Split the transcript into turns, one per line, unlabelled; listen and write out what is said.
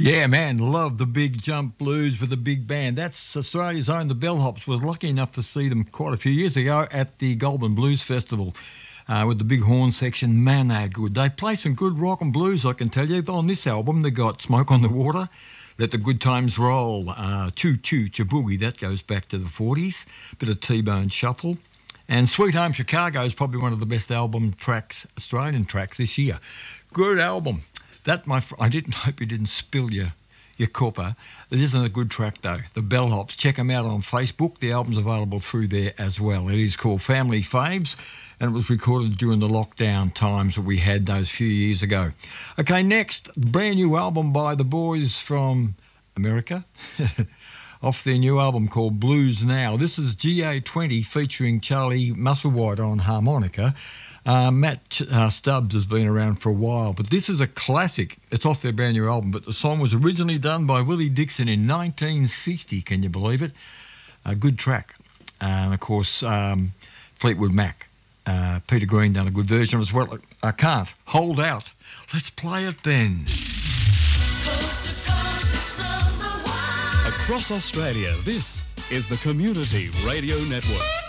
Yeah, man, love the Big Jump Blues with the big band. That's Australia's own, the Bellhops. Was lucky enough to see them quite a few years ago at the Goulburn Blues Festival with the big horn section. Man, they're good. They play some good rock and blues, I can tell you. On this album, they got Smoke on the Water, Let the Good Times Roll, Choo Choo Chaboogie, that goes back to the 40s, bit of T-Bone Shuffle. And Sweet Home Chicago is probably one of the best album tracks, Australian tracks this year. Good album. That, I didn't hope you didn't spill your copper. It isn't a good track, though. The Bellhops. Check them out on Facebook. The album's available through there as well. It is called Family Faves, and it was recorded during the lockdown times that we had those few years ago. Okay, next, brand new album by the boys from America. Off their new album called Blues Now. This is GA20 featuring Charlie Musselwhite on harmonica. Matt Stubbs has been around for a while, but this is a classic. It's off their brand new album, but the song was originally done by Willie Dixon in 1960, can you believe it? A good track. And, of course, Fleetwood Mac. Peter Green done a good version as well. I can't. Hold out. Let's play it then.
Coast to coast, it's number one.
Across Australia, this is the Community Radio Network.